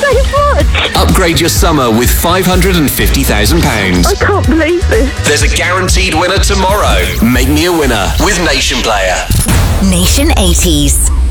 so much. Upgrade your summer with £550,000. I can't believe this. There's a guaranteed winner tomorrow. Make me a winner with Nation Player. Nation 80s.